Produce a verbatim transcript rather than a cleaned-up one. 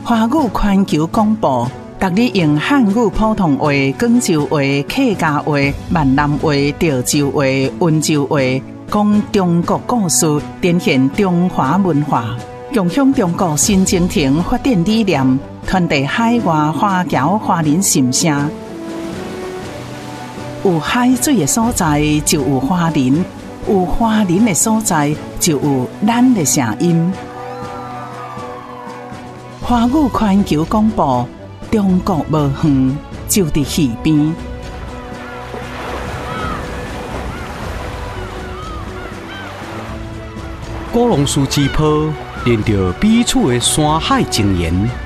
华语环球广播，逐日用汉语普通话、广州话、客家话、闽南话、潮州话、温州话，讲中国故事，展现中华文化，共享中国新征程发展理念，传递海外华侨华人心声。有海水的所在，就有华人；有华人的所在，就有咱的声音。华语环球广播，中国无远，就伫耳边。 古龙树之坡，连着彼此的山海情缘。